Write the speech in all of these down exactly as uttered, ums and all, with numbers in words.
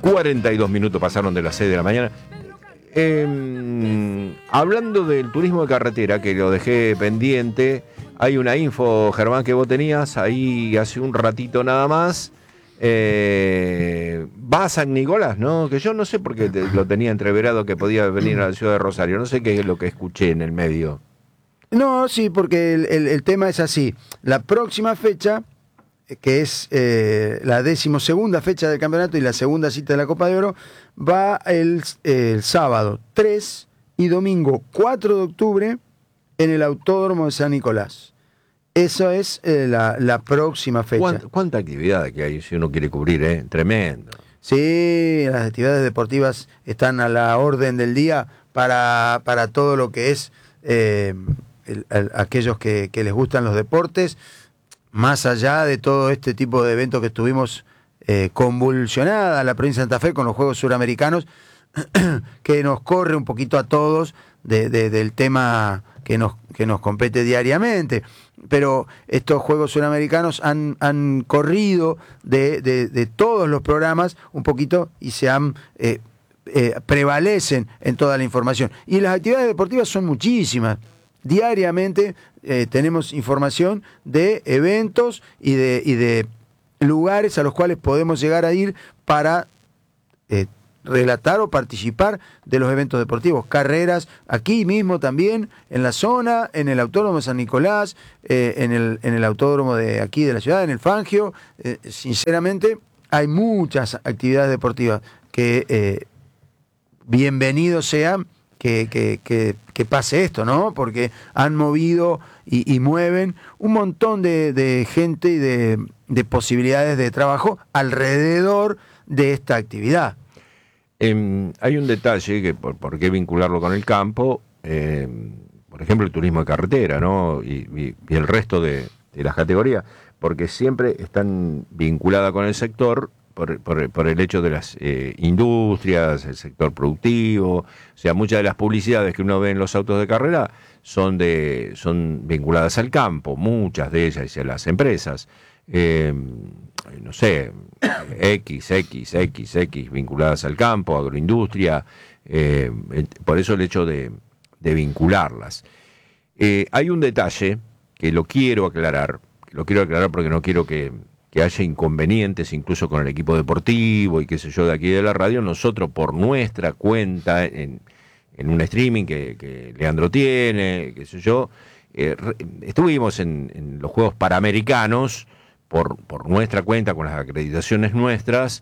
cuarenta y dos minutos pasaron de las seis de la mañana. Eh, hablando del turismo de carretera, que lo dejé pendiente, hay una info, Germán, que vos tenías ahí hace un ratito nada más. Eh, va a San Nicolás, ¿no? Que yo no sé por qué te, lo tenía entreverado que podía venir a la ciudad de Rosario. No sé qué es lo que escuché en el medio. No, sí, porque el, el, el tema es así. La próxima fecha, que es eh, la decimosegunda fecha del campeonato y la segunda cita de la Copa de Oro, va el, el sábado tres y domingo cuatro de octubre en el Autódromo de San Nicolás. Eso es eh, la, la próxima fecha. ¿Cuánta, ¿Cuánta actividad que hay si uno quiere cubrir? ¿eh? Tremendo. Sí, las actividades deportivas están a la orden del día para, para todo lo que es eh, el, el, aquellos que, que les gustan los deportes, más allá de todo este tipo de eventos que estuvimos eh, convulsionada la provincia de Santa Fe con los Juegos Suramericanos, que nos corre un poquito a todos de, de, del tema que nos, que nos compete diariamente. Pero estos Juegos Suramericanos han, han corrido de, de, de todos los programas un poquito y se han eh, eh, prevalecen en toda la información. Y las actividades deportivas son muchísimas. Diariamente eh, tenemos información de eventos y de, y de lugares a los cuales podemos llegar a ir para eh, relatar o participar de los eventos deportivos, carreras aquí mismo también, en la zona, en el Autódromo de San Nicolás, eh, en, el, en el autódromo de aquí de la ciudad, en el Fangio. Eh, sinceramente, hay muchas actividades deportivas que eh, bienvenido sea que, que, que, que pase esto, ¿no? Porque han movido y, y mueven un montón de, de gente y de, de posibilidades de trabajo alrededor de esta actividad. Eh, hay un detalle, que por, por qué vincularlo con el campo, eh, por ejemplo el turismo de carretera, ¿no? y, y, y el resto de, de las categorías, porque siempre están vinculadas con el sector por, por, por el hecho de las eh, industrias, el sector productivo. O sea, muchas de las publicidades que uno ve en los autos de carrera son, de, son vinculadas al campo, muchas de ellas y a las empresas. Eh, no sé, X, X, X, X vinculadas al campo, agroindustria, eh, por eso el hecho de, de vincularlas. Eh, hay un detalle que lo quiero aclarar, lo quiero aclarar porque no quiero que, que haya inconvenientes incluso con el equipo deportivo y qué sé yo de aquí de la radio. Nosotros por nuestra cuenta, en, en un streaming que, que Leandro tiene, qué sé yo, eh, estuvimos en, en los Juegos Panamericanos, Por, por nuestra cuenta, con las acreditaciones nuestras,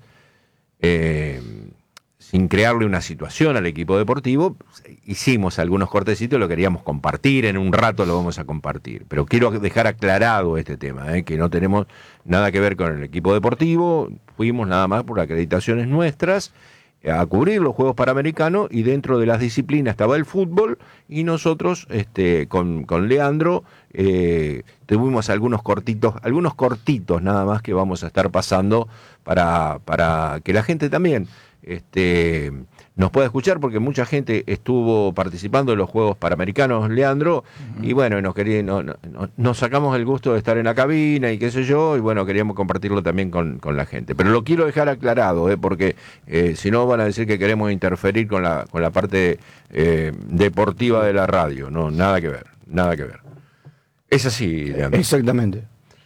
eh, sin crearle una situación al equipo deportivo, hicimos algunos cortecitos, lo queríamos compartir, en un rato lo vamos a compartir. Pero quiero dejar aclarado este tema, eh, que no tenemos nada que ver con el equipo deportivo, fuimos nada más por acreditaciones nuestras a cubrir los Juegos Panamericanos, y dentro de las disciplinas estaba el fútbol, y nosotros este, con, con Leandro eh, tuvimos algunos cortitos, algunos cortitos nada más que vamos a estar pasando para, para que la gente también este, nos pueda escuchar, porque mucha gente estuvo participando en los Juegos Panamericanos, Leandro, uh-huh. y bueno, nos, quería, no, no, nos sacamos el gusto de estar en la cabina y qué sé yo, y bueno, queríamos compartirlo también con, con la gente. Pero lo quiero dejar aclarado, eh, porque eh, si no van a decir que queremos interferir con la, con la parte eh, deportiva de la radio. No, nada que ver, nada que ver. Es así, Leandro. Exactamente.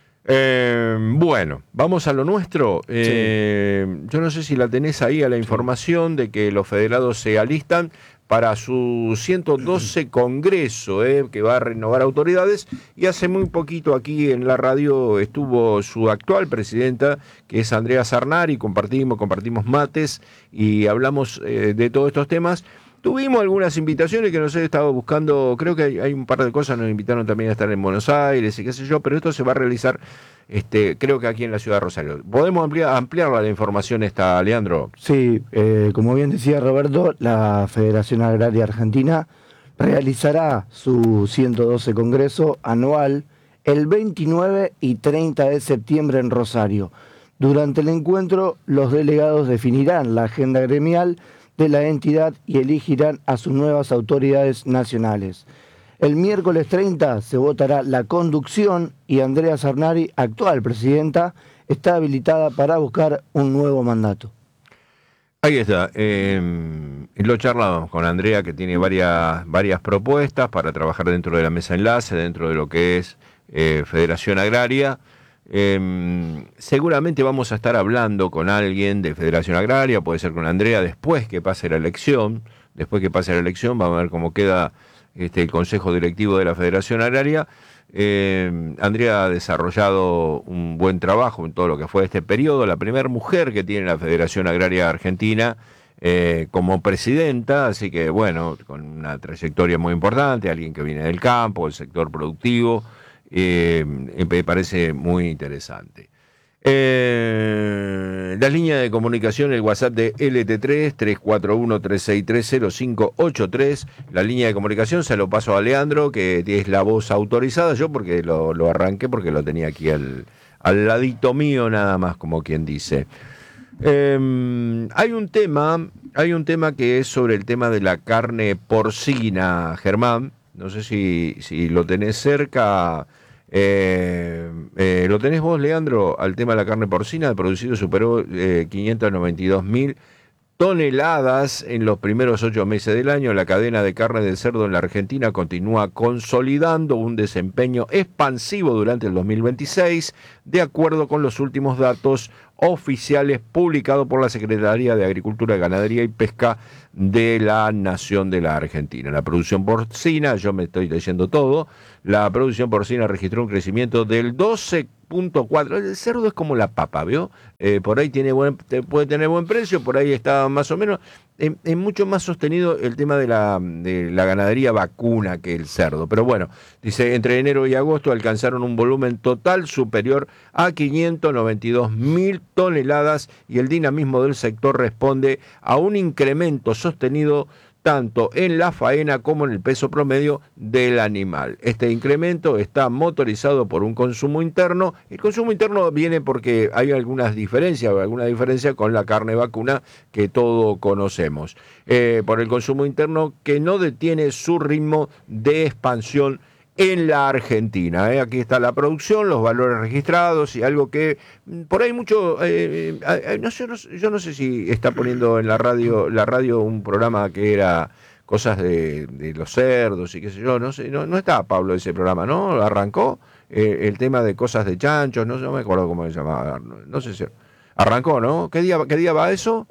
Eh, bueno, vamos a lo nuestro. Eh, sí. Yo no sé si la tenés ahí a la información de que los federados se alistan para su ciento doce congreso, eh, que va a renovar autoridades, y hace muy poquito aquí en la radio estuvo su actual presidenta, que es Andrea Sarnari, compartimos, compartimos mates y hablamos eh, de todos estos temas. Tuvimos algunas invitaciones que nos he estado buscando, creo que hay, hay un par de cosas, nos invitaron también a estar en Buenos Aires y qué sé yo, pero esto se va a realizar, este, creo que aquí en la ciudad de Rosario. ¿Podemos ampliar, ampliar la información esta, Leandro? Sí, eh, como bien decía Roberto, la Federación Agraria Argentina realizará su ciento doce Congreso anual el veintinueve y treinta de septiembre en Rosario. Durante el encuentro, los delegados definirán la agenda gremial de la entidad y elegirán a sus nuevas autoridades nacionales. El miércoles treinta se votará la conducción y Andrea Sarnari, actual presidenta, está habilitada para buscar un nuevo mandato. Ahí está. Eh, lo charlábamos con Andrea, que tiene varias, varias propuestas para trabajar dentro de la mesa enlace, dentro de lo que es eh, Federación Agraria. Eh, seguramente vamos a estar hablando con alguien de Federación Agraria, puede ser con Andrea, después que pase la elección. Después que pase la elección, vamos a ver cómo queda este, el Consejo Directivo de la Federación Agraria. Eh, Andrea ha desarrollado un buen trabajo en todo lo que fue este periodo, la primera mujer que tiene la Federación Agraria Argentina eh, como presidenta, así que bueno, con una trayectoria muy importante, alguien que viene del campo, del sector productivo, eh, me parece muy interesante. Eh, la línea de comunicación, el WhatsApp de L T tres, tres cuatro uno, tres seis tres cero, cinco ocho tres. La línea de comunicación se lo paso a Leandro, que es la voz autorizada. Yo porque lo, lo arranqué, porque lo tenía aquí al, al ladito mío, nada más, como quien dice. Eh, hay un tema, hay un tema que es sobre el tema de la carne porcina, Germán. No sé si, si lo tenés cerca. Eh, eh, ¿Lo tenés vos, Leandro, al tema de la carne porcina? El producido superó eh, quinientas noventa y dos mil toneladas en los primeros ocho meses del año. La cadena de carne de cerdo en la Argentina continúa consolidando un desempeño expansivo durante el dos mil veintiséis, de acuerdo con los últimos datos oficiales publicados por la Secretaría de Agricultura, Ganadería y Pesca de la Nación de la Argentina. La producción porcina, yo me estoy leyendo todo, la producción porcina registró un crecimiento del doce punto cuatro. El cerdo es como la papa, ¿vio? Eh, por ahí tiene buen, puede tener buen precio, por ahí está más o menos. Es, es mucho más sostenido el tema de la, de la ganadería vacuna que el cerdo. Pero bueno, dice, entre enero y agosto alcanzaron un volumen total superior a quinientas noventa y dos mil toneladas y el dinamismo del sector responde a un incremento sostenido tanto en la faena como en el peso promedio del animal. Este incremento está motorizado por un consumo interno. El consumo interno viene porque hay algunas diferencias, alguna diferencia con la carne vacuna que todos conocemos. Eh, por el consumo interno que no detiene su ritmo de expansión en la Argentina. ¿eh? Aquí está la producción, los valores registrados y algo que por ahí mucho, eh, eh, no sé, no, yo no sé si está poniendo en la radio, la radio un programa que era cosas de, de los cerdos y qué sé yo, no sé, no, no estaba Pablo ese programa, ¿no? Arrancó eh, el tema de cosas de chanchos, no, no me acuerdo cómo se llamaba, no, no sé si arrancó, ¿no? ¿Qué día, qué día va eso?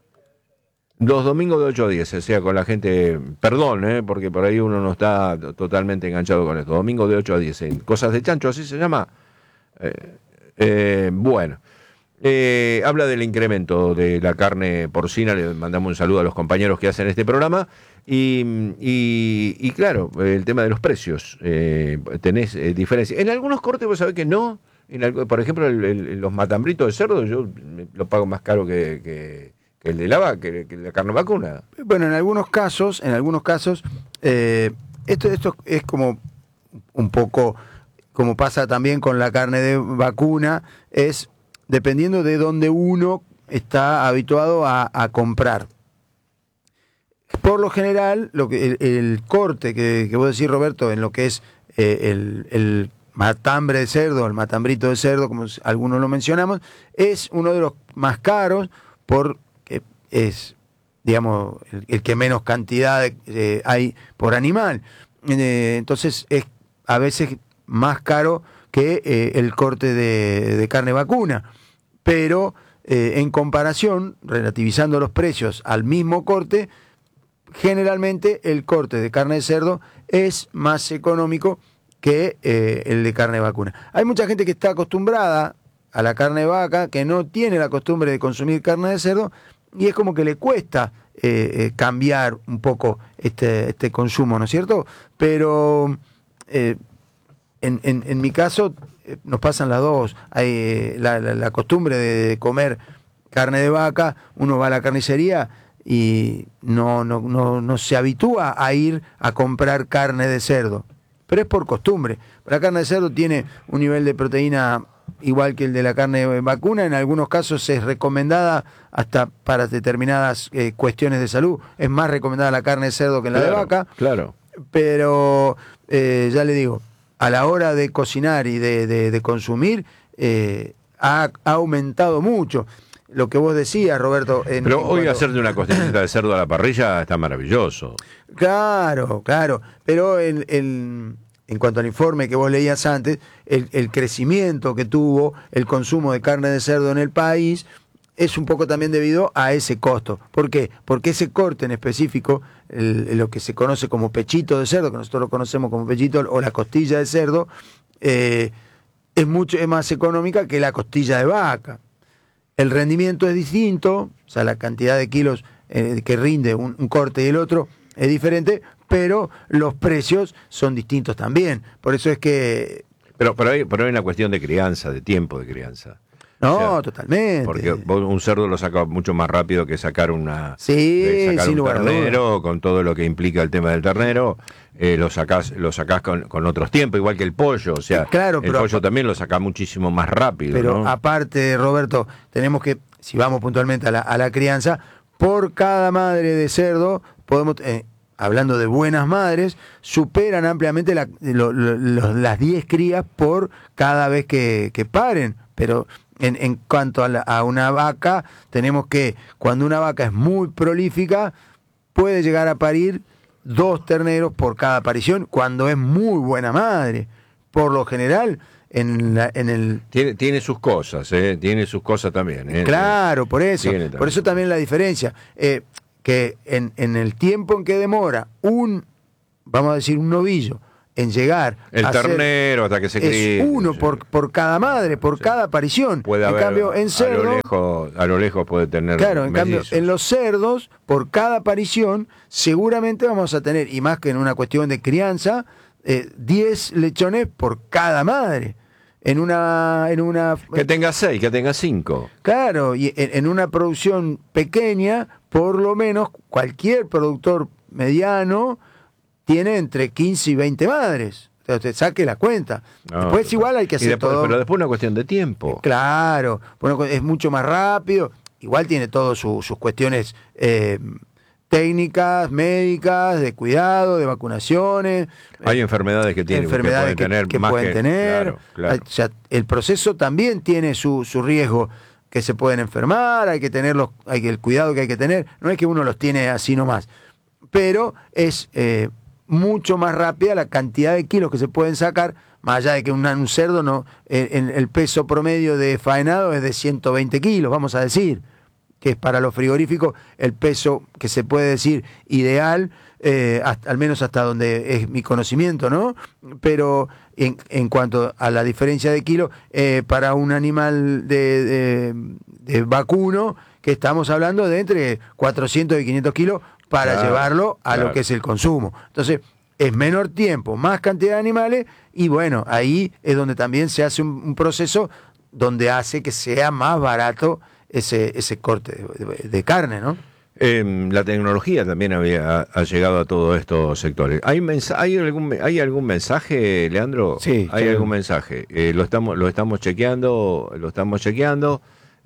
Los domingos de ocho a diez, o sea, con la gente, perdón, ¿eh? Porque por ahí uno no está totalmente enganchado con esto. Domingos de ocho a diez, en Cosas de Chancho, así se llama. Eh, eh, bueno, eh, habla del incremento de la carne porcina, le mandamos un saludo a los compañeros que hacen este programa. Y, y, y claro, el tema de los precios, eh, tenés eh, diferencia. En algunos cortes vos sabés que no, en algo, por ejemplo, el, el, los matambritos de cerdo, yo lo pago más caro que... que que el de la vaca, que, que la carne vacuna. Bueno, en algunos casos, en algunos casos, eh, esto, esto es como un poco, como pasa también con la carne de vacuna, es dependiendo de dónde uno está habituado a, a comprar. Por lo general, lo que el, el corte que, que vos decís, Roberto, en lo que es eh, el, el matambre de cerdo, el matambrito de cerdo, como algunos lo mencionamos, es uno de los más caros por es, digamos, el, el que menos cantidad eh, hay por animal. Eh, entonces es a veces más caro que eh, el corte de, de carne vacuna. Pero eh, en comparación, relativizando los precios al mismo corte, generalmente el corte de carne de cerdo es más económico que eh, el de carne vacuna. Hay mucha gente que está acostumbrada a la carne de vaca, que no tiene la costumbre de consumir carne de cerdo, y es como que le cuesta eh, eh, cambiar un poco este, este consumo, ¿no es cierto? Pero eh, en, en, en mi caso eh, nos pasan las dos. Hay eh, la, la, la costumbre de comer carne de vaca, uno va a la carnicería y no, no, no, no se habitúa a ir a comprar carne de cerdo, pero es por costumbre. La carne de cerdo tiene un nivel de proteína igual que el de la carne vacuna, en algunos casos es recomendada hasta para determinadas eh, cuestiones de salud. Es más recomendada la carne de cerdo que la claro, de vaca. Claro. Pero eh, ya le digo, a la hora de cocinar y de, de, de consumir, eh, ha, ha aumentado mucho. lo que vos decías, Roberto. En, Pero en hoy cuanto... hacerte una costillita de cerdo a la parrilla está maravilloso. Claro, claro. Pero en, en, en cuanto al informe que vos leías antes, el, el crecimiento que tuvo el consumo de carne de cerdo en el país es un poco también debido a ese costo. ¿Por qué? Porque ese corte en específico, el, lo que se conoce como pechito de cerdo, que nosotros lo conocemos como pechito, o la costilla de cerdo, eh, es mucho es más económica que la costilla de vaca. El rendimiento es distinto, o sea, la cantidad de kilos eh, que rinde un, un corte y el otro es diferente, pero los precios son distintos también. Por eso es que... Pero, pero, hay, pero hay una cuestión de crianza, de tiempo de crianza. No, O sea, totalmente. Porque vos un cerdo lo saca mucho más rápido que sacar una Sí, de sacar sin un lugar a ternero, con todo lo que implica el tema del ternero, eh, lo sacás, lo sacás con, con otros tiempos, igual que el pollo. O sea, Claro, el pero pollo apa- también lo sacás muchísimo más rápido. Pero ¿no? aparte, Roberto, tenemos que, si vamos puntualmente a la, a la crianza, por cada madre de cerdo, podemos, eh, hablando de buenas madres, superan ampliamente la- lo- lo- lo- las diez crías por cada vez que, que paren. Pero en, en cuanto a, la- a una vaca, tenemos que, cuando una vaca es muy prolífica, puede llegar a parir dos terneros por cada aparición, cuando es muy buena madre. Por lo general, en, la, en el... Tiene, tiene sus cosas, ¿eh? Tiene sus cosas también. ¿eh? Claro, por eso. Tiene también. Por eso también la diferencia. Eh, que en, en el tiempo en que demora un, vamos a decir, un novillo en llegar El a ser- ternero hasta que se críe. es uno sí. por, por cada madre, por Sí. cada aparición. Puede en haber, cambio, en a lo cerdo, lejos, a lo lejos puede tener. claro, en cambio, mellizos. en los cerdos, por cada aparición, seguramente vamos a tener, y más que en una cuestión de crianza, eh, diez lechones por cada madre. En una, en una Que tenga seis, que tenga cinco. Claro, y en, en una producción pequeña, por lo menos cualquier productor mediano tiene entre quince y veinte madres. O sea, usted saque la cuenta. No, después total. igual hay que Y hacer después- todo. Pero después una cuestión de tiempo. Claro, bueno, es mucho más rápido. Igual tiene todas su- sus cuestiones eh, técnicas, médicas, de cuidado, de vacunaciones. Hay enfermedades que tienen enfermedades que pueden tener. que más pueden que- tener. Claro, claro. Hay- O sea, el proceso también tiene su, su riesgo, que se pueden enfermar, hay que tener los, hay que, el cuidado que hay que tener. No es que uno los tiene así nomás, pero es eh, mucho más rápida la cantidad de kilos que se pueden sacar, más allá de que un, un cerdo, no, eh, en el peso promedio de faenado es de ciento veinte kilos, vamos a decir, que es para los frigoríficos el peso que se puede decir ideal, eh, hasta- al menos hasta donde es mi conocimiento, ¿no? Pero en, en cuanto a la diferencia de kilos, eh, para un animal de, de- de vacuno, que estamos hablando de entre cuatrocientos y quinientos kilos para Claro, llevarlo a claro. lo que es el consumo. Entonces, es menor tiempo, más cantidad de animales, y bueno, ahí es donde también se hace un, un proceso donde hace que sea más barato ese, ese corte de, de- de carne, ¿no? Eh, la tecnología también había, ha llegado a todos estos sectores. ¿Hay, mensa- hay, algún, ¿Hay algún mensaje, Leandro? Sí, Hay sí. algún mensaje. Eh, lo estamos lo estamos chequeando, lo estamos chequeando.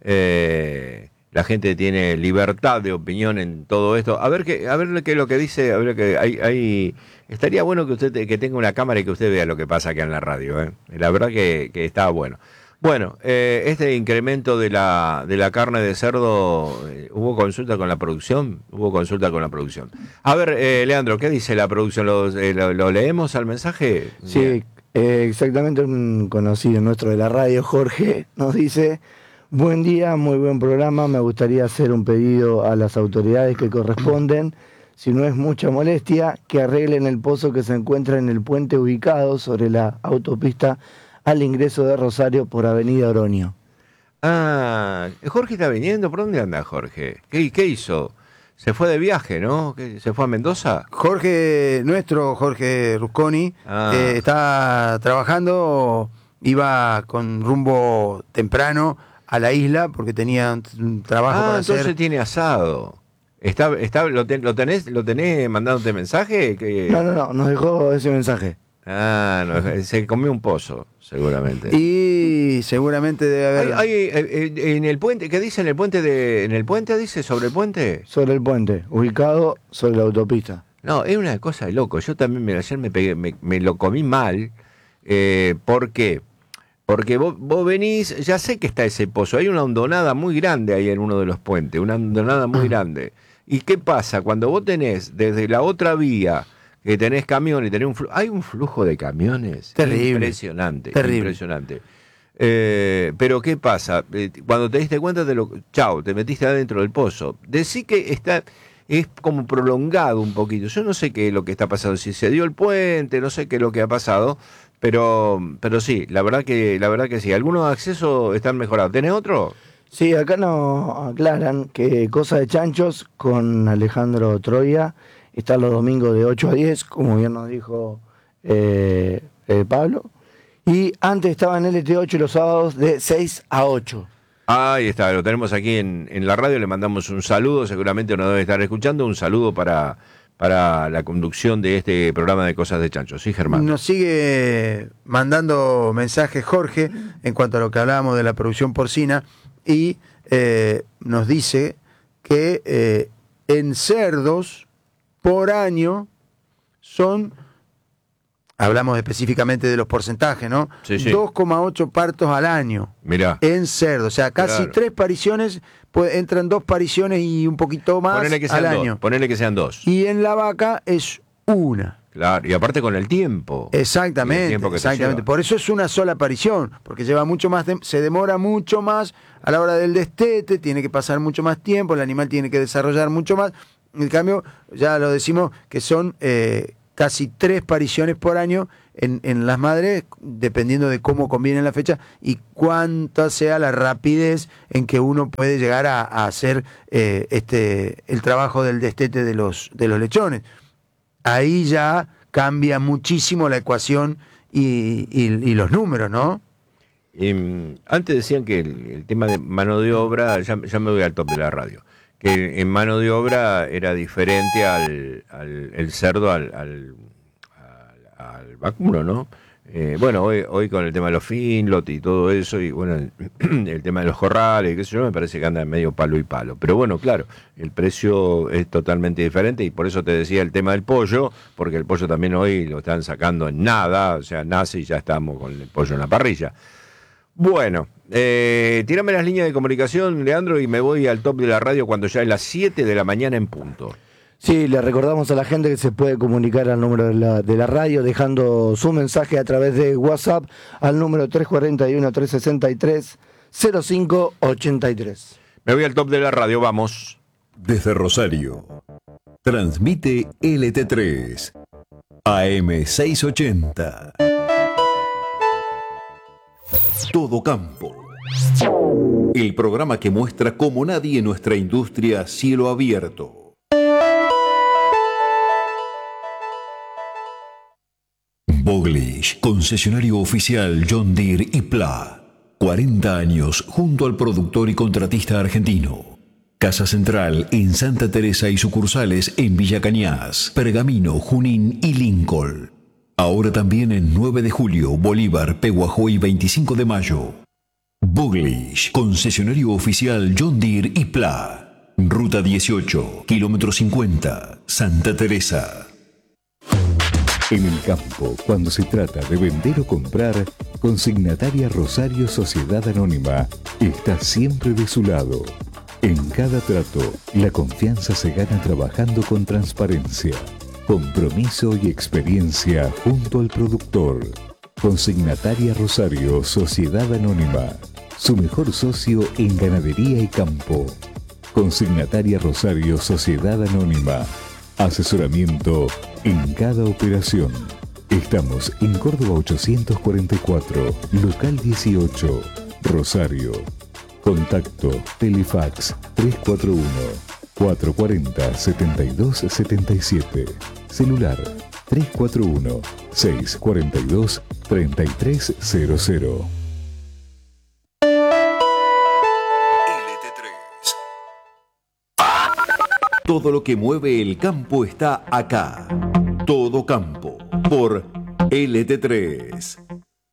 Eh, la gente tiene libertad de opinión en todo esto. A ver qué, a ver qué es lo que dice, a ver que hay, hay estaría bueno que usted te- que tenga una cámara y que usted vea lo que pasa acá en la radio, ¿eh? La verdad que, que está bueno. Bueno, eh, este incremento de la de la carne de cerdo, eh, ¿hubo consulta con la producción? Hubo consulta con la producción. A ver, eh, Leandro, ¿qué dice la producción? ¿Lo, eh, lo- lo leemos al mensaje? Sí, eh, exactamente, un conocido nuestro de la radio, Jorge, nos dice: buen día, muy buen programa, me gustaría hacer un pedido a las autoridades que corresponden, si no es mucha molestia, que arreglen el pozo que se encuentra en el puente ubicado sobre la autopista al ingreso de Rosario por Avenida Oroño. Ah, Jorge está viniendo. ¿Por dónde anda Jorge? ¿Qué, qué hizo? Se fue de viaje, ¿no? ¿Qué- ¿Se fue a Mendoza? Jorge, nuestro Jorge Rusconi, Ah. eh, está trabajando, iba con rumbo temprano a la isla porque tenía un, un trabajo Ah, para entonces hacer. tiene asado. Está, está, lo, ten- lo tenés, lo tenés mandándote mensaje. Que... No, no, no, nos dejó ese mensaje. Ah, no, se comió un pozo, seguramente. Y seguramente debe Hay, haber. hay, eh, eh, en el puente, ¿qué dice en el puente de, en el puente dice sobre el puente? Sobre el puente, ubicado sobre la autopista. No, es una cosa de loco. Yo también me, ayer me pegué, me, me lo comí mal. Eh, ¿Por qué? Porque vos, vos venís, ya sé que está ese pozo, hay una hondonada muy grande ahí en uno de los puentes, una hondonada muy grande. ¿Y qué pasa? Cuando vos tenés desde la otra vía, que tenés camiones, tenés un flujo, hay un flujo de camiones Terrible. impresionante, Terrible. impresionante. Eh, pero ¿qué pasa? Eh, cuando te diste cuenta, te lo, chau, te metiste adentro del pozo. Decí que está, es como prolongado un poquito. Yo no sé qué es lo que está pasando, si se dio el puente, no sé qué es lo que ha pasado, pero, pero sí, la verdad que, la verdad que sí. Algunos accesos están mejorados. ¿Tenés otro? Sí, acá nos aclaran que Cosa de Chanchos con Alejandro Troya está los domingos de ocho a diez, como bien nos dijo eh, eh, Pablo. Y antes estaba en L T ocho los sábados de seis a ocho. Ahí está, lo tenemos aquí en, en la radio, le mandamos un saludo, seguramente nos debe estar escuchando, un saludo para, para la conducción de este programa de Cosas de Chancho. Sí, Germán. Nos sigue mandando mensajes Jorge en cuanto a lo que hablábamos de la producción porcina y eh, nos dice que eh, en cerdos por año son, hablamos específicamente de los porcentajes, ¿no? Sí, sí. dos coma ocho partos al año. Mirá. En cerdo, o sea, casi Claro. tres pariciones, pues, entran dos pariciones y un poquito más Ponele que sean al dos. año. Ponele que sean dos. Y en la vaca es una. Claro, y aparte con el tiempo. Exactamente, Y el tiempo que te exactamente. lleva. Por eso es una sola aparición, porque lleva mucho más, de- se demora mucho más a la hora del destete, tiene que pasar mucho más tiempo, el animal tiene que desarrollar mucho más. En cambio, ya lo decimos que son eh, casi tres pariciones por año en, en las madres, dependiendo de cómo conviene la fecha y cuánta sea la rapidez en que uno puede llegar a, a hacer eh, este el trabajo del destete de los, de los lechones. Ahí ya cambia muchísimo la ecuación y, y, y los números, ¿no? Eh, antes decían que el, el tema de mano de obra, ya, ya me voy al top de la radio, que en mano de obra era diferente al, al el cerdo al, al, al, al vacuno, ¿no? Eh, bueno, hoy, hoy con el tema de los finlot y todo eso, y bueno, el, el tema de los corrales, y qué sé yo, me parece que anda medio palo y palo. Pero bueno, claro, el precio es totalmente diferente y por eso te decía el tema del pollo, porque el pollo también hoy lo están sacando en nada, o sea, nace y ya estamos con el pollo en la parrilla. Bueno, eh, tírame las líneas de comunicación, Leandro, y me voy al top de la radio cuando ya es las siete de la mañana en punto. Sí, le recordamos a la gente que se puede comunicar al número de la, de la radio dejando su mensaje a través de WhatsApp al número tres cuatro uno, tres seis tres, cero cinco ocho tres. Me voy al top de la radio, vamos. Desde Rosario, transmite L T tres, A M seiscientos ochenta. Todo Campo. El programa que muestra como nadie nuestra industria cielo abierto. Boglish, concesionario oficial John Deere y Pla. cuarenta años junto al productor y contratista argentino. Casa Central en Santa Teresa y sucursales en Villa Cañas, Pergamino, Junín y Lincoln. Ahora también en nueve de julio, Bolívar, Peguajó y veinticinco de mayo. Boglish, concesionario oficial John Deere y Pla. Ruta dieciocho, kilómetro cincuenta, Santa Teresa. En el campo, cuando se trata de vender o comprar, Consignataria Rosario Sociedad Anónima está siempre de su lado. En cada trato, la confianza se gana trabajando con transparencia, compromiso y experiencia junto al productor. Consignataria Rosario Sociedad Anónima, su mejor socio en ganadería y campo. Consignataria Rosario Sociedad Anónima, asesoramiento en cada operación. Estamos en Córdoba ochocientos cuarenta y cuatro, local dieciocho, Rosario. Contacto Telefax tres cuatro uno, cuatro cuatro cero, siete dos siete siete. Celular tres cuatro uno, seis cuatro dos, tres tres cero cero. L T tres. Todo lo que mueve el campo está acá. Todo Campo por L T tres.